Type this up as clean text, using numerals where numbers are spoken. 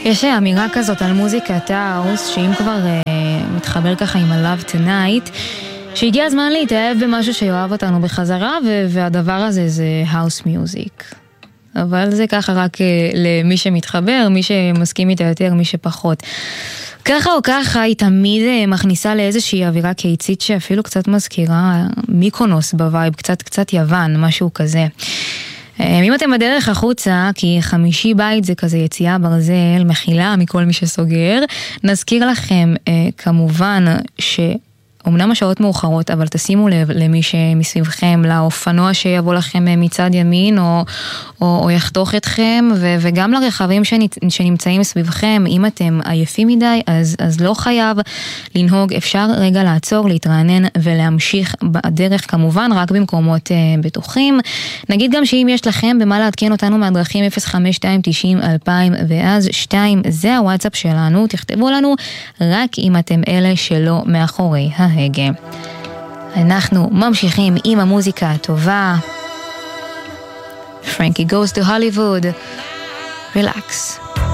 יש אמירה כזאת על מוזיקת האוס, שאם כבר מתחבר ככה עם ה-Love Tonight, שהגיע הזמן להתאהב במשהו שיואב אותנו בחזרה, והדבר הזה זה house music. אבל זה ככה רק למי שמתחבר, מי שמסכים איתה יותר, מי שפחות. ככה או ככה היא תמיד מכניסה לאיזושהי אווירה קיצית שאפילו קצת מזכירה מיקונוס בווייב, קצת יוון, משהו כזה. אם אתם בדרך החוצה, כי חמישי בית זה כזה יציאה ברזל, מחילה מכל מי שסוגר, נזכיר לכם כמובן אמנם השעות מאוחרות, אבל תשימו לב למי שמסביבכם, לאופנוע שיבוא לכם מצד ימין, או יחתוך אתכם, וגם לרכבים שנמצאים סביבכם. אם אתם עייפים מדי, אז לא חייב לנהוג, אפשר רגע לעצור, להתרענן ולהמשיך בדרך, כמובן, רק במקומות בטוחים. נגיד גם שאם יש לכם במה לעדכן אותנו מהדרכים 05290-2000 ואז 2, זה הוואטסאפ שלנו, תכתבו לנו רק אם אתם אלה שלא מאחורי ההגה. אנחנו ממשיכים עם המוזיקה הטובה. Frankie Goes to Hollywood. Relax.